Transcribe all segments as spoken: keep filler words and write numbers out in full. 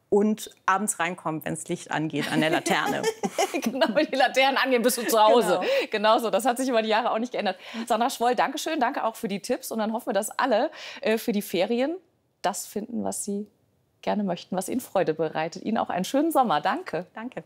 und abends reinkommen, wenn das Licht angeht an der Laterne. Genau, wenn die Laternen angehen, bist du zu Hause. Genau. Genauso, das hat sich über die Jahre auch nicht geändert. Sandra Schwoll, danke schön, danke auch für die Tipps. Und dann hoffen wir, dass alle äh, für die Ferien das finden, was sie gerne möchten, was ihnen Freude bereitet. Ihnen auch einen schönen Sommer. Danke. Danke.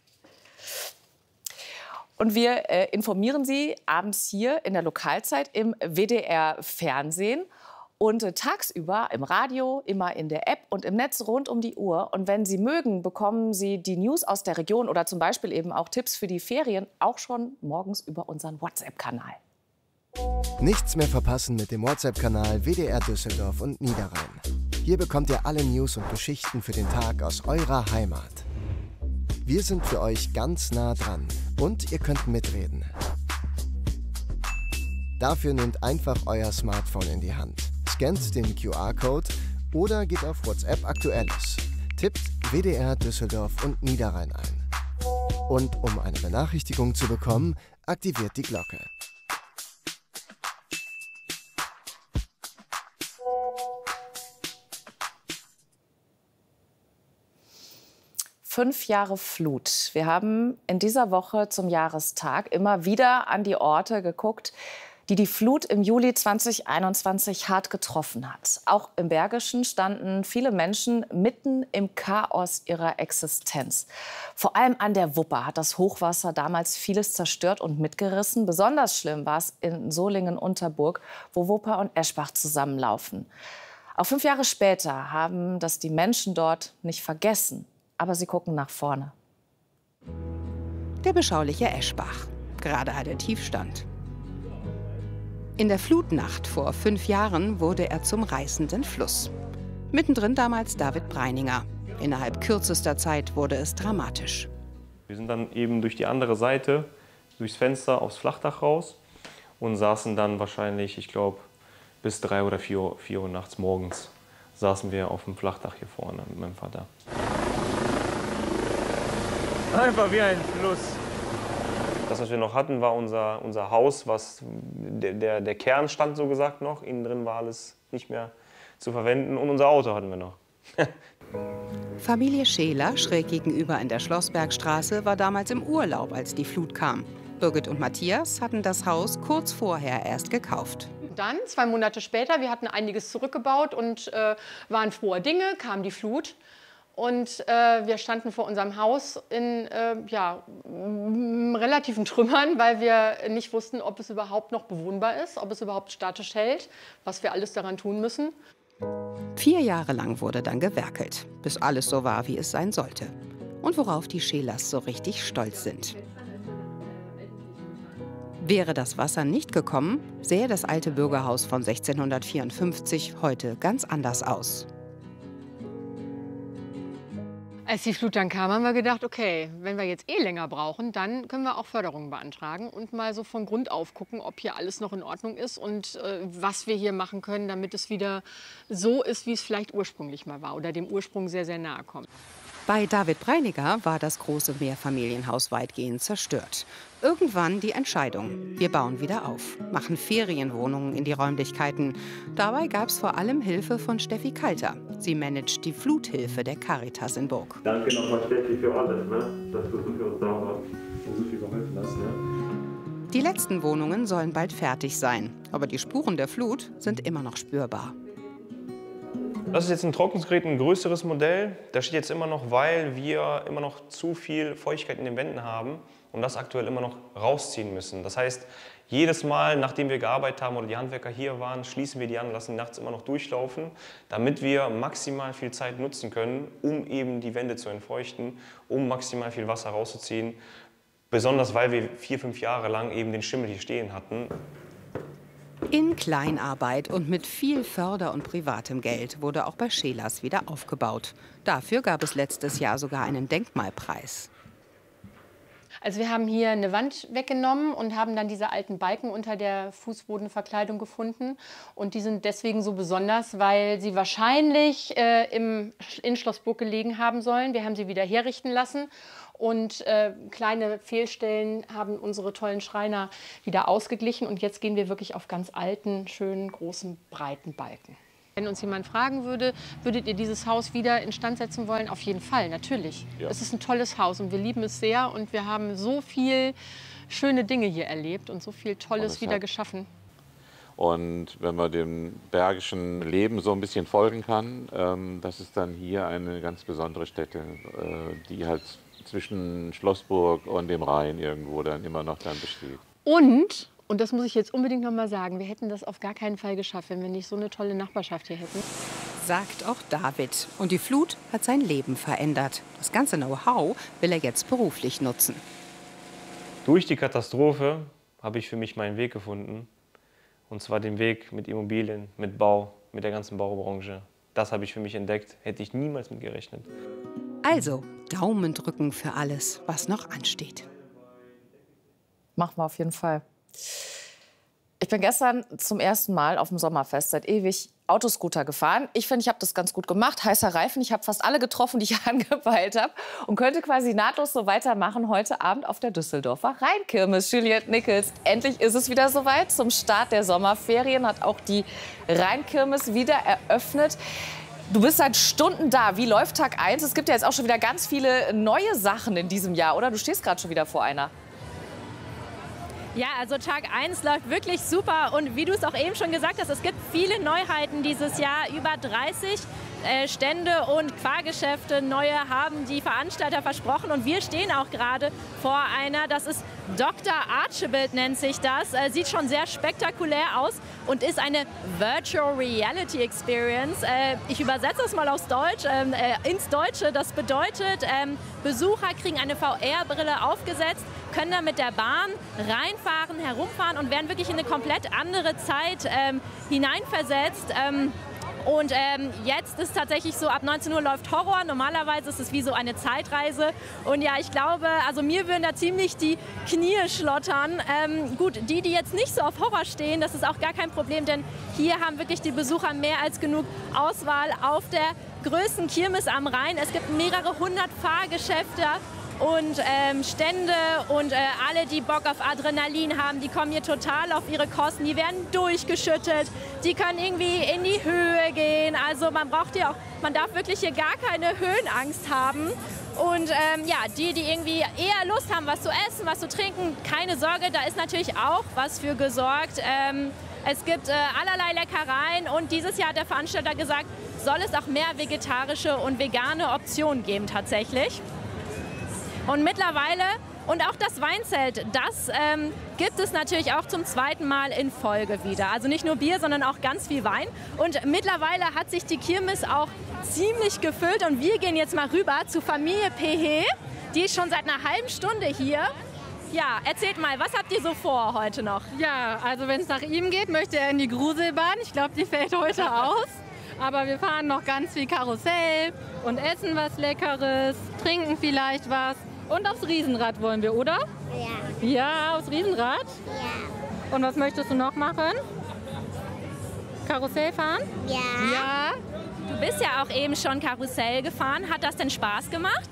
Und wir äh, informieren Sie abends hier in der Lokalzeit im W D R-Fernsehen. Und äh, tagsüber im Radio, immer in der App und im Netz rund um die Uhr. Und wenn Sie mögen, bekommen Sie die News aus der Region oder zum Beispiel eben auch Tipps für die Ferien auch schon morgens über unseren WhatsApp-Kanal. Nichts mehr verpassen mit dem WhatsApp-Kanal W D R Düsseldorf und Niederrhein. Hier bekommt ihr alle News und Geschichten für den Tag aus eurer Heimat. Wir sind für euch ganz nah dran und ihr könnt mitreden. Dafür nehmt einfach euer Smartphone in die Hand. Scannt den Q R-Code oder geht auf WhatsApp Aktuelles. Tippt W D R Düsseldorf und Niederrhein ein. Und um eine Benachrichtigung zu bekommen, aktiviert die Glocke. Fünf Jahre Flut. Wir haben in dieser Woche zum Jahrestag immer wieder an die Orte geguckt, die die Flut im Juli zweitausendeinundzwanzig hart getroffen hat. Auch im Bergischen standen viele Menschen mitten im Chaos ihrer Existenz. Vor allem an der Wupper hat das Hochwasser damals vieles zerstört und mitgerissen. Besonders schlimm war es in Solingen-Unterburg, wo Wupper und Eschbach zusammenlaufen. Auch fünf Jahre später haben das die Menschen dort nicht vergessen. Aber sie gucken nach vorne. Der beschauliche Eschbach. Gerade hat er Tiefstand. In der Flutnacht vor fünf Jahren wurde er zum reißenden Fluss. Mittendrin damals David Breininger. Innerhalb kürzester Zeit wurde es dramatisch. Wir sind dann eben durch die andere Seite, durchs Fenster aufs Flachdach raus und saßen dann wahrscheinlich, ich glaube, bis drei oder vier Uhr, vier Uhr nachts morgens saßen wir auf dem Flachdach hier vorne mit meinem Vater. Einfach wie ein Fluss. Das, was wir noch hatten, war unser, unser Haus, was der, der, der Kern stand, so gesagt, noch. Innen drin war alles nicht mehr zu verwenden. Und unser Auto hatten wir noch. Familie Scheler, schräg gegenüber in der Schlossbergstraße, war damals im Urlaub, als die Flut kam. Birgit und Matthias hatten das Haus kurz vorher erst gekauft. Dann, zwei Monate später, wir hatten einiges zurückgebaut und äh, waren froher Dinge, kam die Flut. Und äh, wir standen vor unserem Haus in äh, ja, relativen Trümmern, weil wir nicht wussten, ob es überhaupt noch bewohnbar ist, ob es überhaupt statisch hält, was wir alles daran tun müssen. Vier Jahre lang wurde dann gewerkelt, bis alles so war, wie es sein sollte. Und worauf die Schelers so richtig stolz sind. Wäre das Wasser nicht gekommen, sähe das alte Bürgerhaus von sechzehnhundertvierundfünfzig heute ganz anders aus. Als die Flut dann kam, haben wir gedacht, okay, wenn wir jetzt eh länger brauchen, dann können wir auch Förderungen beantragen und mal so von Grund auf gucken, ob hier alles noch in Ordnung ist und äh, was wir hier machen können, damit es wieder so ist, wie es vielleicht ursprünglich mal war oder dem Ursprung sehr, sehr nahe kommt. Bei David Breininger war das große Mehrfamilienhaus weitgehend zerstört. Irgendwann die Entscheidung, wir bauen wieder auf, machen Ferienwohnungen in die Räumlichkeiten. Dabei gab es vor allem Hilfe von Steffi Kalter. Sie managt die Fluthilfe der Caritas in Burg. Danke nochmal, Steffi, für alles, ne? Dass du für uns da warst und so viel geholfen hast. Ne? Die letzten Wohnungen sollen bald fertig sein. Aber die Spuren der Flut sind immer noch spürbar. Das ist jetzt ein Trocknungsgerät, ein größeres Modell. Das steht jetzt immer noch, weil wir immer noch zu viel Feuchtigkeit in den Wänden haben und das aktuell immer noch rausziehen müssen. Das heißt, jedes Mal, nachdem wir gearbeitet haben oder die Handwerker hier waren, schließen wir die an, lassen die nachts immer noch durchlaufen, damit wir maximal viel Zeit nutzen können, um eben die Wände zu entfeuchten, um maximal viel Wasser rauszuziehen. Besonders, weil wir vier, fünf Jahre lang eben den Schimmel hier stehen hatten. In Kleinarbeit und mit viel Förder- und privatem Geld wurde auch bei Schelers wieder aufgebaut. Dafür gab es letztes Jahr sogar einen Denkmalpreis. Also wir haben hier eine Wand weggenommen und haben dann diese alten Balken unter der Fußbodenverkleidung gefunden. Und die sind deswegen so besonders, weil sie wahrscheinlich äh, im, in Schlossburg gelegen haben sollen. Wir haben sie wieder herrichten lassen. Und äh, kleine Fehlstellen haben unsere tollen Schreiner wieder ausgeglichen. Und jetzt gehen wir wirklich auf ganz alten, schönen, großen, breiten Balken. Wenn uns jemand fragen würde, würdet ihr dieses Haus wieder instand setzen wollen? Auf jeden Fall, natürlich. Ja. Es ist ein tolles Haus und wir lieben es sehr und wir haben so viel schöne Dinge hier erlebt und so viel Tolles wieder geschaffen. Und wenn man dem bergischen Leben so ein bisschen folgen kann, ähm, das ist dann hier eine ganz besondere Stätte, äh, die halt zwischen Schlossburg und dem Rhein irgendwo dann immer noch dann besteht. Und, und das muss ich jetzt unbedingt noch mal sagen, wir hätten das auf gar keinen Fall geschafft, wenn wir nicht so eine tolle Nachbarschaft hier hätten. Sagt auch David. Und die Flut hat sein Leben verändert. Das ganze Know-how will er jetzt beruflich nutzen. Durch die Katastrophe habe ich für mich meinen Weg gefunden. Und zwar den Weg mit Immobilien, mit Bau, mit der ganzen Baubranche. Das habe ich für mich entdeckt, hätte ich niemals mit gerechnet. Also, Daumen drücken für alles, was noch ansteht. Machen wir auf jeden Fall. Ich bin gestern zum ersten Mal auf dem Sommerfest seit ewig Autoscooter gefahren. Ich finde, ich habe das ganz gut gemacht. Heißer Reifen. Ich habe fast alle getroffen, die ich angepeilt habe. Und könnte quasi nahtlos so weitermachen heute Abend auf der Düsseldorfer Rheinkirmes. Juliette Nickels, endlich ist es wieder soweit. Zum Start der Sommerferien hat auch die Rheinkirmes wieder eröffnet. Du bist seit Stunden da. Wie läuft Tag eins? Es gibt ja jetzt auch schon wieder ganz viele neue Sachen in diesem Jahr, oder? Du stehst gerade schon wieder vor einer. Ja, also Tag eins läuft wirklich super und wie du es auch eben schon gesagt hast, es gibt viele Neuheiten dieses Jahr, über dreißig äh, Stände und Fahrgeschäfte, neue haben die Veranstalter versprochen und wir stehen auch gerade vor einer, das ist Doktor Archibald nennt sich das, äh, sieht schon sehr spektakulär aus und ist eine Virtual Reality Experience. Äh, ich übersetze es mal aufs Deutsch, ähm, äh, ins Deutsche, das bedeutet, ähm, Besucher kriegen eine V R-Brille aufgesetzt, können da mit der Bahn reinfahren, herumfahren und werden wirklich in eine komplett andere Zeit ähm, hineinversetzt. Ähm, und ähm, jetzt ist tatsächlich so, ab neunzehn Uhr läuft Horror. Normalerweise ist es wie so eine Zeitreise. Und ja, ich glaube, also mir würden da ziemlich die Knie schlottern. Ähm, gut, die, die jetzt nicht so auf Horror stehen, das ist auch gar kein Problem, denn hier haben wirklich die Besucher mehr als genug Auswahl auf der größten Kirmes am Rhein. Es gibt mehrere hundert Fahrgeschäfte und ähm, Stände und äh, alle, die Bock auf Adrenalin haben, die kommen hier total auf ihre Kosten. Die werden durchgeschüttet, die können irgendwie in die Höhe gehen. Also man braucht hier auch, man darf wirklich hier gar keine Höhenangst haben. Und ähm, ja, die, die irgendwie eher Lust haben, was zu essen, was zu trinken, keine Sorge, da ist natürlich auch was für gesorgt. Ähm, es gibt äh, allerlei Leckereien und dieses Jahr hat der Veranstalter gesagt, soll es auch mehr vegetarische und vegane Optionen geben tatsächlich. Und mittlerweile, und auch das Weinzelt, das ähm, gibt es natürlich auch zum zweiten Mal in Folge wieder. Also nicht nur Bier, sondern auch ganz viel Wein. Und mittlerweile hat sich die Kirmes auch ziemlich gefüllt. Und wir gehen jetzt mal rüber zu Familie Pehe. Die ist schon seit einer halben Stunde hier. Ja, erzählt mal, was habt ihr so vor heute noch? Ja, also wenn es nach ihm geht, möchte er in die Gruselbahn. Ich glaube, die fällt heute aus. Aber wir fahren noch ganz viel Karussell und essen was Leckeres, trinken vielleicht was. Und aufs Riesenrad wollen wir, oder? Ja. Ja, aufs Riesenrad? Ja. Und was möchtest du noch machen? Karussell fahren? Ja. Ja. Du bist ja auch eben schon Karussell gefahren. Hat das denn Spaß gemacht?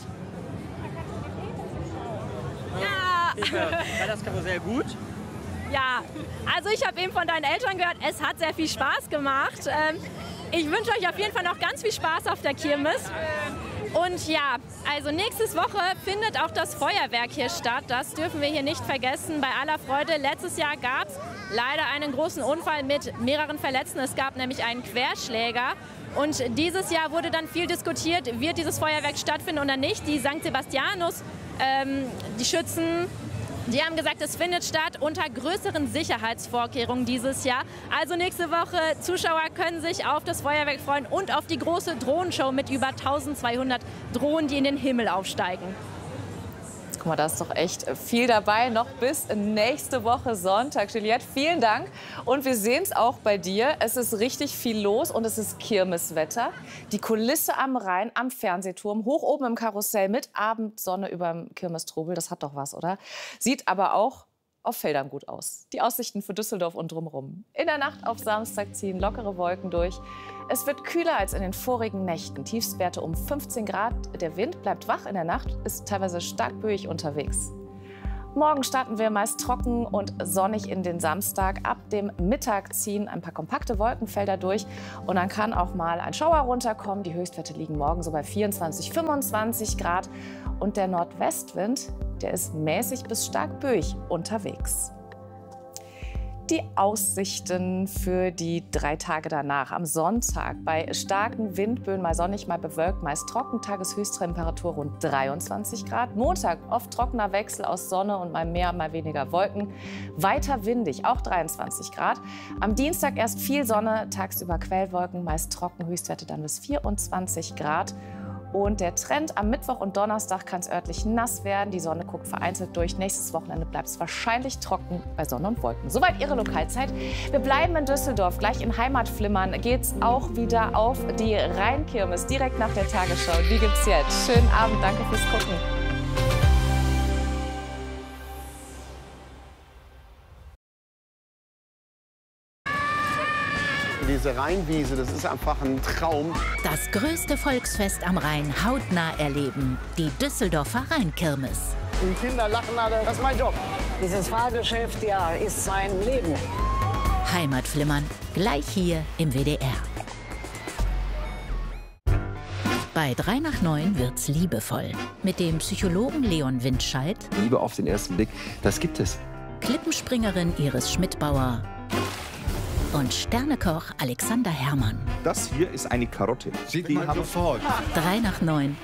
Ja. War das Karussell gut? Ja. Also ich habe eben von deinen Eltern gehört, es hat sehr viel Spaß gemacht. Ähm, ich wünsche euch auf jeden Fall noch ganz viel Spaß auf der Kirmes. Und ja, also nächste Woche findet auch das Feuerwerk hier statt. Das dürfen wir hier nicht vergessen. Bei aller Freude, letztes Jahr gab es leider einen großen Unfall mit mehreren Verletzten. Es gab nämlich einen Querschläger. Und dieses Jahr wurde dann viel diskutiert, wird dieses Feuerwerk stattfinden oder nicht. Die Sankt Sebastianus, ähm, die Schützen, die haben gesagt, es findet statt unter größeren Sicherheitsvorkehrungen dieses Jahr. Also nächste Woche, Zuschauer können sich auf das Feuerwerk freuen und auf die große Drohnenshow mit über tausendzweihundert Drohnen, die in den Himmel aufsteigen. Guck mal, da ist doch echt viel dabei, noch bis nächste Woche Sonntag. Juliette, vielen Dank. Und wir sehen es auch bei dir. Es ist richtig viel los und es ist Kirmeswetter. Die Kulisse am Rhein, am Fernsehturm, hoch oben im Karussell mit Abendsonne über dem Kirmestrubel. Das hat doch was, oder? Sieht aber auch auf Feldern gut aus. Die Aussichten für Düsseldorf und drumherum. In der Nacht auf Samstag ziehen lockere Wolken durch. Es wird kühler als in den vorigen Nächten. Tiefstwerte um fünfzehn Grad. Der Wind bleibt wach in der Nacht, ist teilweise stark böig unterwegs. Morgen starten wir meist trocken und sonnig in den Samstag. Ab dem Mittag ziehen ein paar kompakte Wolkenfelder durch und dann kann auch mal ein Schauer runterkommen. Die Höchstwerte liegen morgen so bei vierundzwanzig, fünfundzwanzig Grad. Und der Nordwestwind, der ist mäßig bis stark böig unterwegs. Die Aussichten für die drei Tage danach. Am Sonntag bei starken Windböen, mal sonnig, mal bewölkt, meist trocken. Tageshöchsttemperatur rund dreiundzwanzig Grad. Montag oft trockener Wechsel aus Sonne und mal mehr, mal weniger Wolken. Weiter windig, auch dreiundzwanzig Grad. Am Dienstag erst viel Sonne, tagsüber Quellwolken, meist trocken. Höchstwerte dann bis vierundzwanzig Grad. Und der Trend am Mittwoch und Donnerstag kann es örtlich nass werden. Die Sonne guckt vereinzelt durch. Nächstes Wochenende bleibt es wahrscheinlich trocken bei Sonne und Wolken. Soweit Ihre Lokalzeit. Wir bleiben in Düsseldorf. Gleich in Heimatflimmern geht es auch wieder auf die Rheinkirmes. Direkt nach der Tagesschau. Die gibt's jetzt. Schönen Abend. Danke fürs Gucken. Diese Rheinwiese, das ist einfach ein Traum. Das größte Volksfest am Rhein hautnah erleben. Die Düsseldorfer Rheinkirmes. Die Kinder lachen alle, das ist mein Job. Dieses Fahrgeschäft, ja, ist sein Leben. Heimatflimmern, gleich hier im W D R. Bei drei nach neun wird's liebevoll. Mit dem Psychologen Leon Windscheid. Liebe auf den ersten Blick, das gibt es. Klippenspringerin Iris Schmidbauer. Und Sternekoch Alexander Herrmann. Das hier ist eine Karotte. Sieht man sofort. Drei nach neun